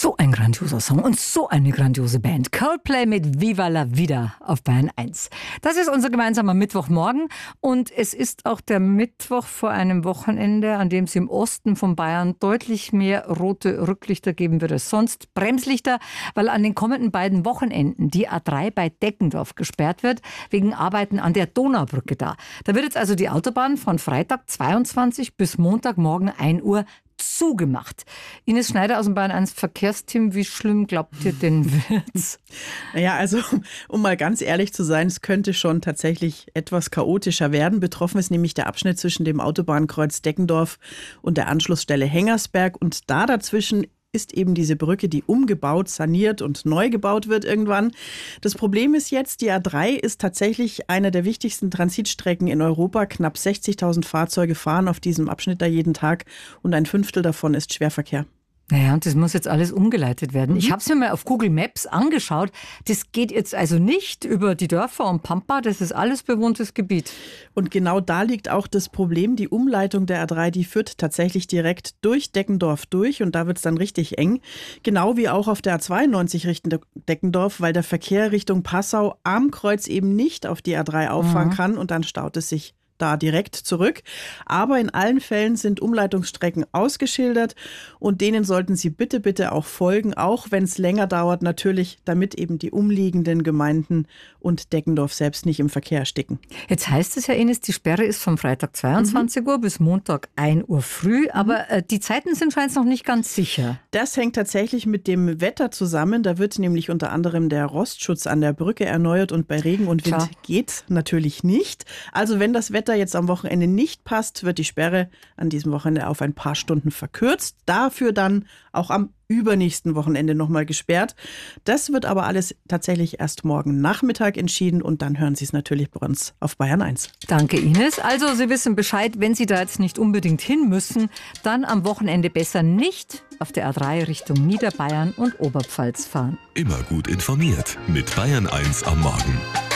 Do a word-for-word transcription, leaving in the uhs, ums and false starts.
So ein grandioser Song und so eine grandiose Band. Coldplay mit Viva la Vida auf Bayern eins. Das ist unser gemeinsamer Mittwochmorgen und es ist auch der Mittwoch vor einem Wochenende, an dem es im Osten von Bayern deutlich mehr rote Rücklichter geben wird als sonst. Bremslichter, weil an den kommenden beiden Wochenenden die A drei bei Deckendorf gesperrt wird, wegen Arbeiten an der Donaubrücke da. Da wird jetzt also die Autobahn von Freitag zweiundzwanzig bis Montagmorgen ein Uhr zugemacht. Ines Schneider aus dem Bayern eins Verkehrsteam, wie schlimm glaubt ihr denn wird's? Naja, also um mal ganz ehrlich zu sein, es könnte schon tatsächlich etwas chaotischer werden. Betroffen ist nämlich der Abschnitt zwischen dem Autobahnkreuz Deckendorf und der Anschlussstelle Hengersberg. Und da dazwischen ist eben diese Brücke, die umgebaut, saniert und neu gebaut wird irgendwann. Das Problem ist jetzt, die A drei ist tatsächlich eine der wichtigsten Transitstrecken in Europa. Knapp sechzigtausend Fahrzeuge fahren auf diesem Abschnitt da jeden Tag und ein Fünftel davon ist Schwerverkehr. Naja, und das muss jetzt alles umgeleitet werden. Mhm. Ich habe es mir mal auf Google Maps angeschaut. Das geht jetzt also nicht über die Dörfer und Pampa, das ist alles bewohntes Gebiet. Und genau da liegt auch das Problem. Die Umleitung der A drei, die führt tatsächlich direkt durch Deckendorf durch und da wird es dann richtig eng. Genau wie auch auf der A zweiundneunzig Richtung Deckendorf, weil der Verkehr Richtung Passau am Kreuz eben nicht auf die A drei auffahren mhm. kann und dann staut es sich da direkt zurück. Aber in allen Fällen sind Umleitungsstrecken ausgeschildert und denen sollten Sie bitte, bitte auch folgen, auch wenn es länger dauert natürlich, damit eben die umliegenden Gemeinden und Deckendorf selbst nicht im Verkehr ersticken. Jetzt heißt es ja, Ines, die Sperre ist vom Freitag zweiundzwanzig mhm. Uhr bis Montag ein Uhr früh, aber mhm. äh, die Zeiten sind scheinbar noch nicht ganz sicher. Das hängt tatsächlich mit dem Wetter zusammen. Da wird nämlich unter anderem der Rostschutz an der Brücke erneuert und bei Regen und Wind Klar. geht natürlich nicht. Also wenn das Wetter jetzt am Wochenende nicht passt, wird die Sperre an diesem Wochenende auf ein paar Stunden verkürzt. Dafür dann auch am übernächsten Wochenende nochmal gesperrt. Das wird aber alles tatsächlich erst morgen Nachmittag entschieden und dann hören Sie es natürlich bei uns auf Bayern eins. Danke, Ines. Also Sie wissen Bescheid, wenn Sie da jetzt nicht unbedingt hin müssen, dann am Wochenende besser nicht auf der A drei Richtung Niederbayern und Oberpfalz fahren. Immer gut informiert mit Bayern eins am Morgen.